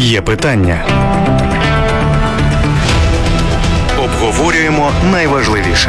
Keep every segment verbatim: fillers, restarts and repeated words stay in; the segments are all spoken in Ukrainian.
Є питання. Обговорюємо найважливіше.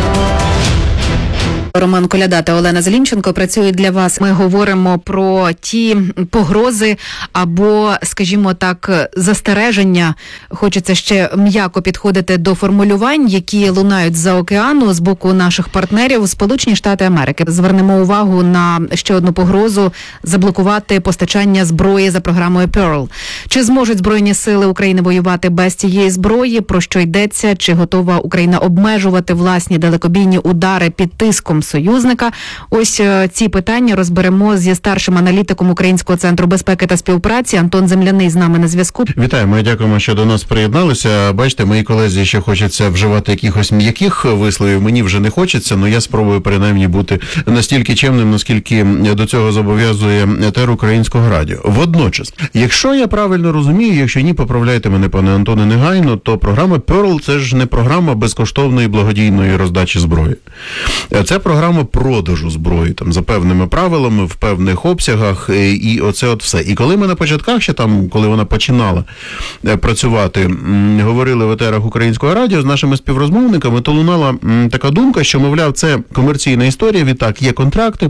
Роман Коляда та Олена Зелінченко працюють для вас. Ми говоримо про ті погрози або, скажімо так, застереження. Хочеться ще м'яко підходити до формулювань, які лунають з-за океану з боку наших партнерів Сполучені Штати Америки. Звернемо увагу на ще одну погрозу – заблокувати постачання зброї за програмою Pearl. Чи зможуть Збройні сили України воювати без цієї зброї? Про що йдеться? Чи готова Україна обмежувати власні далекобійні удари під тиском союзника? Ось ці питання розберемо зі старшим аналітиком Українського центру безпеки та співпраці. Антон Земляний з нами на зв'язку. Вітаємо, дякуємо, що до нас приєдналися. Бачите, моїй колезі ще хочеться вживати якихось м'яких висловів, мені вже не хочеться, але я спробую принаймні бути настільки чемним, наскільки до цього зобов'язує етер Українського радіо. Водночас, якщо я правильно розумію, якщо ні, поправляйте мене, пане Антоне, негайно, то програма Pearl – це ж не програма безкоштовної благодійної роздачі зброї. Це програма продажу зброї, там, за певними правилами, в певних обсягах, і оце от все. І коли ми на початках, ще там, коли вона починала працювати, говорили в етерах Українського радіо з нашими співрозмовниками, то лунала така думка, що, мовляв, це комерційна історія, відтак є контракти,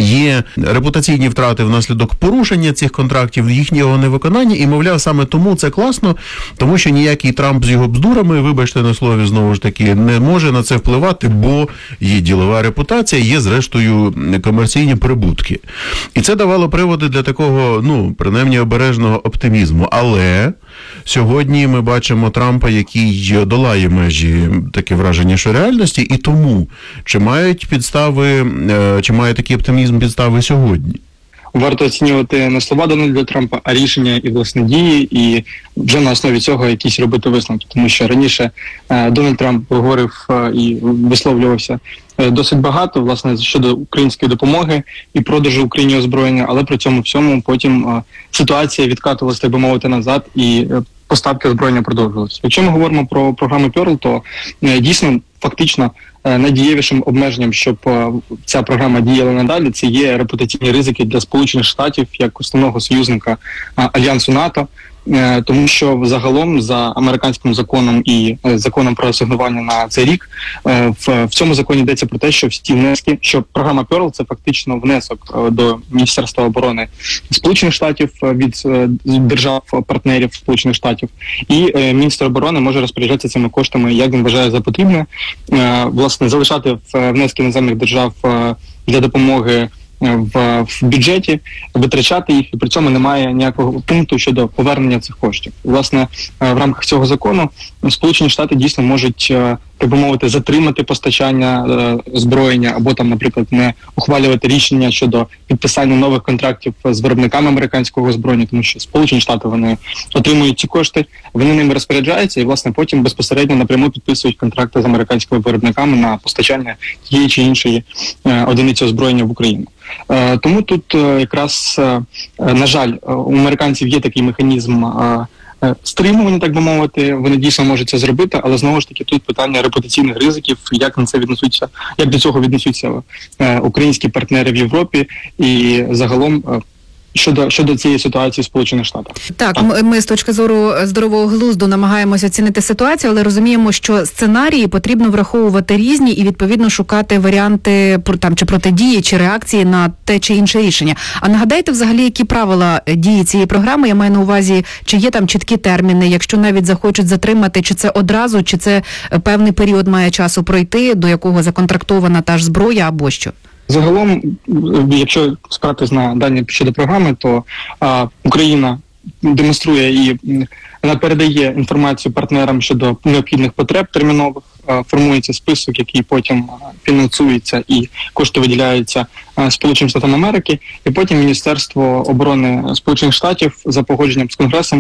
є репутаційні втрати внаслідок порушення цих контрактів, їхнього невиконання, і, мовляв, саме тому це класно, тому що ніякий Трамп з його бздурами, вибачте на слові, знову ж таки, не може на це впливати, бо є ділова репутація, є, зрештою, комерційні прибутки. І це давало приводи для такого, ну, принаймні, обережного оптимізму. Але сьогодні ми бачимо Трампа, який долає межі, таке враження, що реальності, і тому, чи мають підстави, чи має такий оптимізм підстави сьогодні? Варто оцінювати не слова Дональда Трампа, а рішення і власне дії, і вже на основі цього якісь робити висновки. Тому що раніше е, Дональд Трамп говорив е, і висловлювався е, досить багато, власне, щодо української допомоги і продажу Україні озброєння, але при цьому всьому потім е, ситуація відкатувалася, так би мовити, назад, і е, поставки озброєння продовжувалися. Якщо ми говоримо про програму Pearl, то е, дійсно, фактично, найдієвішим обмеженням, щоб ця програма діяла надалі, це є репутаційні ризики для Сполучених Штатів як основного союзника Альянсу НАТО, тому що загалом за американським законом і законом про асигнування на цей рік в, в цьому законі йдеться про те, що всі внески, що програма Pearl – це фактично внесок до Міністерства оборони Сполучених Штатів від держав-партнерів Сполучених Штатів, і міністр оборони може розпоряджатися цими коштами, як він вважає за потрібне, власне, залишати внески іноземних держав для допомоги В, в бюджеті, витрачати їх, і при цьому немає ніякого пункту щодо повернення цих коштів. Власне, в рамках цього закону Сполучені Штати дійсно можуть, так би мовити, затримати постачання е, озброєння або там, наприклад, не ухвалювати рішення щодо підписання нових контрактів з виробниками американського озброєння, тому що Сполучені Штати, вони отримують ці кошти, вони ними розпоряджаються і, власне, потім безпосередньо напряму підписують контракти з американськими виробниками на постачання тієї чи іншої е, одиниці озброєння в Україну. Е, тому тут е, якраз, е, на жаль, у американців є такий механізм е, стримування, так би мовити, вони дійсно можуть це зробити, але знову ж таки тут питання репутаційних ризиків, як на це віднесуться, як до цього віднесуться е, українські партнери в Європі і загалом е, Щодо, щодо цієї ситуації в Сполучених Штатах. Так, ми, ми з точки зору здорового глузду намагаємося оцінити ситуацію, але розуміємо, що сценарії потрібно враховувати різні і, відповідно, шукати варіанти там, чи протидії, чи реакції на те чи інше рішення. А нагадайте взагалі, які правила дії цієї програми, я маю на увазі, чи є там чіткі терміни, якщо навіть захочуть затримати, чи це одразу, чи це певний період має часу пройти, до якого законтрактована та ж зброя або що? Загалом, якщо спиратись на дані щодо програми, то а, Україна демонструє і вона передає інформацію партнерам щодо необхідних потреб термінових, а, формується список, який потім а, фінансується і кошти виділяються а, Сполученим Штатам Америки, і потім Міністерство оборони Сполучених Штатів за погодженням з Конгресом